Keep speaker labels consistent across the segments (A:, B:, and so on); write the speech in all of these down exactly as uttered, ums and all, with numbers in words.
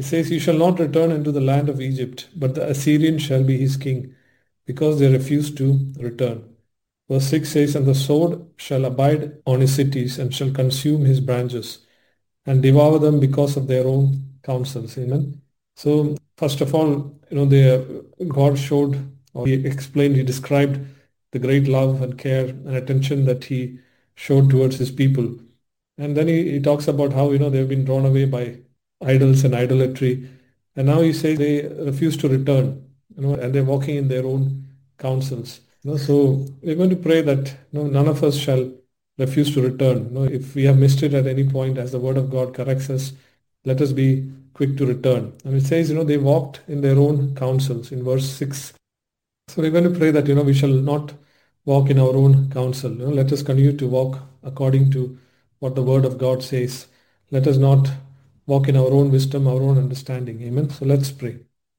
A: He says, "You shall not return into the land of Egypt, but the Assyrian shall be his king, because they refuse to return." Verse six says, "And the sword shall abide on his cities, and shall consume his branches, and devour them because of their own counsels." Amen. So first of all, you know, the God showed, or he explained, he described the great love and care and attention that he showed towards his people. And then he, he talks about how, you know, they've been drawn away by idols and idolatry. And now he says they refuse to return, you know, and they're walking in their own counsels. You know, so we're going to pray that, you know, none of us shall refuse to return. You know, if we have missed it at any point, as the word of God corrects us, let us be quick to return. And it says, you know, they walked in their own counsels in verse six. So we're going to pray that, you know, we shall not walk in our own counsel. You know, let us continue to walk according to what the word of God says. Let us not walk in our own wisdom, our own understanding. Amen. So let's pray.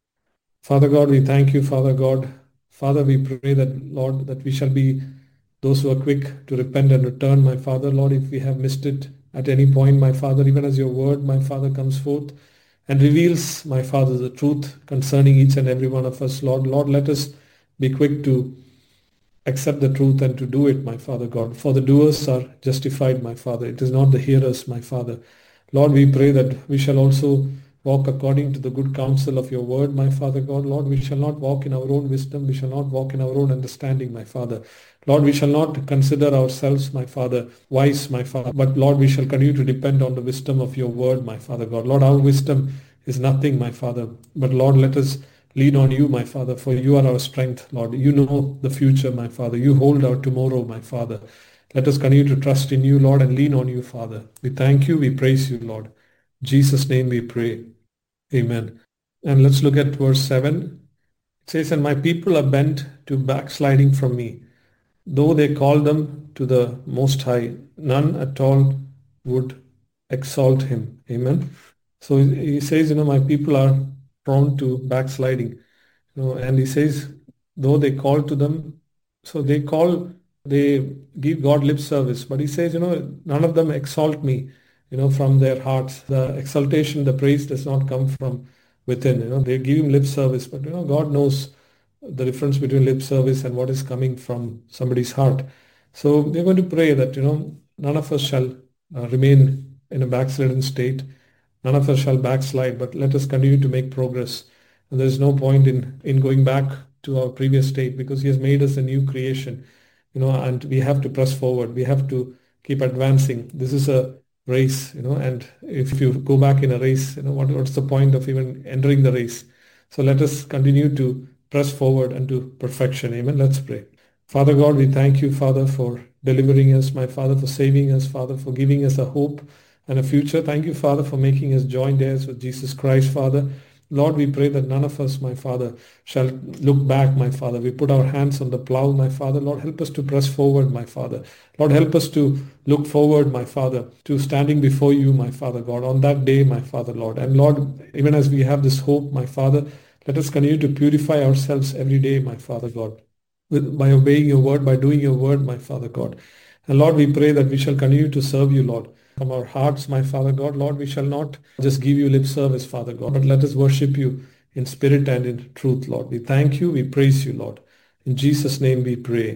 A: Father God, we thank you, Father God. Father, we pray that, Lord, that we shall be those who are quick to repent and return, my Father. Lord, if we have missed it at any point, my Father, even as your word, my Father, comes forth and reveals, my Father, the truth concerning each and every one of us, Lord. Lord, let us be quick to accept the truth and to do it, my Father God. For the doers are justified, my Father. It is not the hearers, my Father. Lord, we pray that we shall also walk according to the good counsel of your word, my Father God. Lord, we shall not walk in our own wisdom. We shall not walk in our own understanding, my Father. Lord, we shall not consider ourselves, my Father, wise, my Father. But Lord, we shall continue to depend on the wisdom of your word, my Father God. Lord, our wisdom is nothing, my Father. But Lord, let us lean on you, my Father, for you are our strength, Lord. You know the future, my Father. You hold our tomorrow, my Father. Let us continue to trust in you, Lord, and lean on you, Father. We thank you. We praise you, Lord. In Jesus' name we pray. Amen. And let's look at verse seven. It says, "And my people are bent to backsliding from me. Though they call them to the Most High, none at all would exalt him." Amen. So he says, you know, my people are prone to backsliding. You know, and he says, though they call to them, so they call, they give God lip service. But he says, you know, none of them exalt me, you know, from their hearts. The exaltation, the praise does not come from within. You know, they give him lip service, but you know, God knows the difference between lip service and what is coming from somebody's heart. So we're going to pray that, you know, none of us shall uh, remain in a backslidden state. None of us shall backslide, but let us continue to make progress. And there is no point in, in going back to our previous state, because he has made us a new creation, you know, and we have to press forward. We have to keep advancing. This is a race, you know, and if you go back in a race, you know, what, what's the point of even entering the race? So let us continue to press forward unto perfection. Amen. Let's pray. Father God, we thank you, Father, for delivering us, my Father, for saving us, Father, for giving us a hope and a future. Thank you, Father, for making us joint heirs with Jesus Christ, Father. Lord, we pray that none of us, my Father, shall look back, my Father. We put our hands on the plow, my Father. Lord, help us to press forward, my Father. Lord, help us to look forward, my Father, to standing before you, my Father God, on that day, my Father, Lord. And Lord, even as we have this hope, my Father, let us continue to purify ourselves every day, my Father God, with, by obeying your word, by doing your word, my Father God. And Lord, we pray that we shall continue to serve you, Lord, from our hearts, my Father God. Lord, we shall not just give you lip service, Father God, but let us worship you in spirit and in truth, Lord. We thank you. We praise you, Lord. In Jesus' name we pray.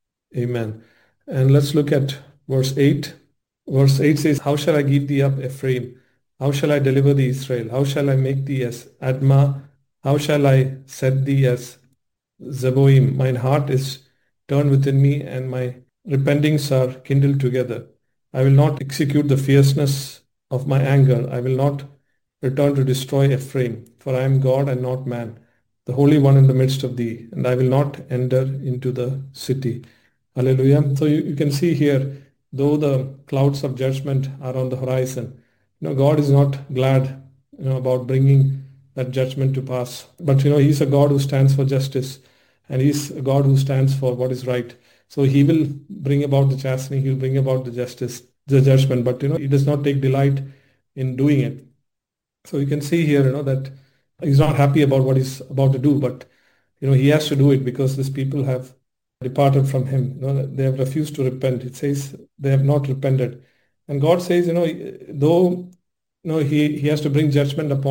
A: Amen. And let's look at verse eight. Verse eight says, "How shall I give thee up, Ephraim? How shall I deliver thee, Israel? How shall I make thee as Admah? How shall I set thee as Zeboim? Mine heart is turned within me, and my repentings are kindled together. I will not execute the fierceness of my anger. I will not return to destroy Ephraim, for I am God and not man, the Holy One in the midst of thee, and I will not enter into the city." Hallelujah. So you, you can see here, though the clouds of judgment are on the horizon, you know, God is not glad, you know, about bringing that judgment to pass. But, you know, he's a God who stands for justice, and he's a God who stands for what is right. So he will bring about the chastening, he will bring about the justice, the judgment, but, you know, he does not take delight in doing it. So you can see here, you know, that he's not happy about what he's about to do, but, you know, he has to do it because these people have departed from him. You know, they have refused to repent. It says they have not repented. And God says, you know, though, you know, he, he has to bring judgment upon